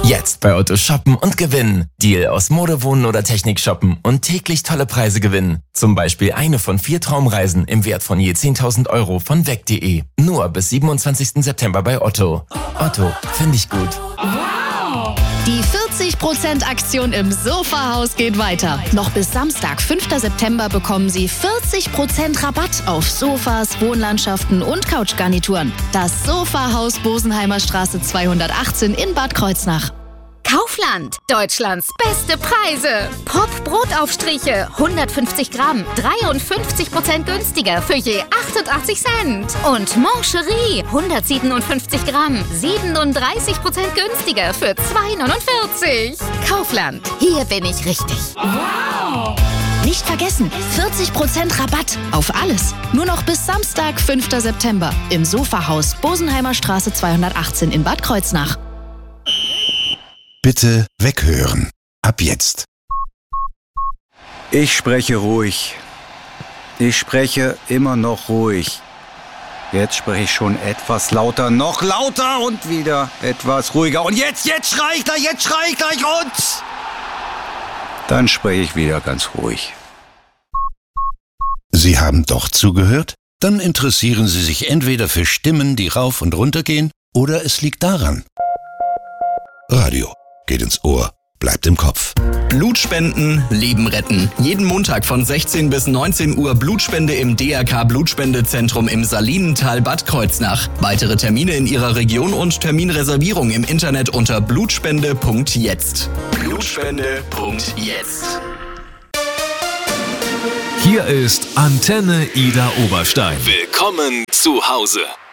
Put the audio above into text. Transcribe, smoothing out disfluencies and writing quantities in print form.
Jetzt bei Otto shoppen und gewinnen. Deal aus Mode, Wohnen oder Technik shoppen und täglich tolle Preise gewinnen. Zum Beispiel eine von 4 Traumreisen im Wert von je 10.000 Euro von weg.de. Nur bis 27. September bei Otto. Otto, finde ich gut. Die 40% Aktion im Sofahaus geht weiter. Noch bis Samstag, 5. September, bekommen Sie 40% Rabatt auf Sofas, Wohnlandschaften und Couchgarnituren. Das Sofahaus Bosenheimer Straße 218 in Bad Kreuznach. Kaufland, Deutschlands beste Preise. Pop-Brotaufstriche, 150 Gramm, 53% günstiger für je 88 Cent. Und Moncherie, 157 Gramm, 37% günstiger für 2,49. Kaufland, hier bin ich richtig. Wow! Nicht vergessen, 40% Rabatt auf alles. Nur noch bis Samstag, 5. September im Sofahaus Bosenheimer Straße 218 in Bad Kreuznach. Bitte weghören. Ab jetzt. Ich spreche ruhig. Ich spreche immer noch ruhig. Jetzt spreche ich schon etwas lauter, noch lauter und wieder etwas ruhiger. Und jetzt schrei ich gleich und... Dann spreche ich wieder ganz ruhig. Sie haben doch zugehört? Dann interessieren Sie sich entweder für Stimmen, die rauf und runter gehen, oder es liegt daran. Radio. Geht ins Ohr, bleibt im Kopf. Blutspenden, Leben retten. Jeden Montag von 16 bis 19 Uhr Blutspende im DRK Blutspendezentrum im Salinental Bad Kreuznach. Weitere Termine in Ihrer Region und Terminreservierung im Internet unter blutspende.jetzt. Blutspende.jetzt. Hier ist Antenne Ida Oberstein. Willkommen zu Hause.